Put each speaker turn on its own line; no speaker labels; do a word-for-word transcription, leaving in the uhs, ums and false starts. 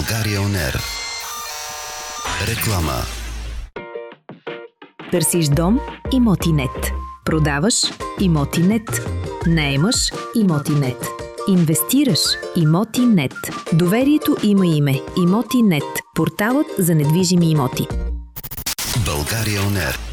България он ер. Реклама.
Търсиш дом? Имотинет. Продаваш? Имотинет. наемаш? Имотинет. Инвестираш? Имотинет. Доверието има име. Имотинет. Порталът за недвижими имоти.
България он ер.